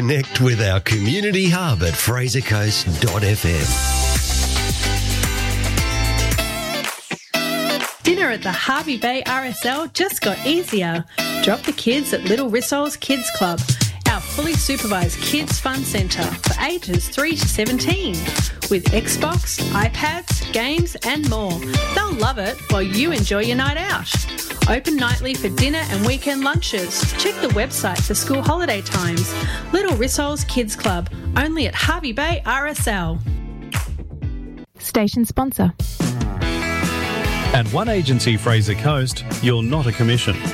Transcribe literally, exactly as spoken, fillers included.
Connect with our community hub at fraser coast dot f m. Dinner at the Hervey Bay R S L just got easier. Drop the kids at Little Rissol's Kids Club, our fully supervised kids fun centre for ages three to seventeen. With Xbox, iPads, games and more. They'll love it while you enjoy your night out. Open nightly for dinner and weekend lunches. Check the website for school holiday times. Little Rissol's Kids Club, only at Hervey Bay R S L. Station sponsor. At One Agency Fraser Coast, you're not a commission.